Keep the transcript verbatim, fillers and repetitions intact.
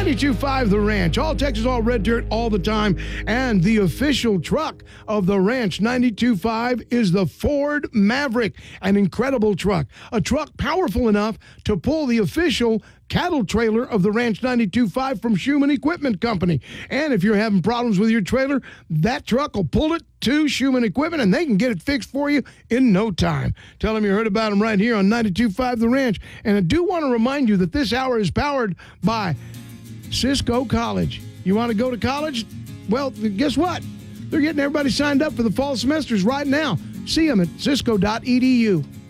ninety-two point five The Ranch, all Texas, all red dirt, all the time. And the official truck of The Ranch ninety-two point five is the Ford Maverick, an incredible truck. A truck powerful enough to pull the official cattle trailer of the Ranch ninety-two point five from Schumann Equipment Company. And if you're having problems with your trailer, that truck will pull it to Schumann Equipment, and they can get it fixed for you in no time. Tell them you heard about them right here on ninety-two point five The Ranch. And I do want to remind you that this hour is powered by Cisco College. You want to go to college? Well, guess what? They're getting everybody signed up for the fall semesters right now. See them at cisco dot e d u.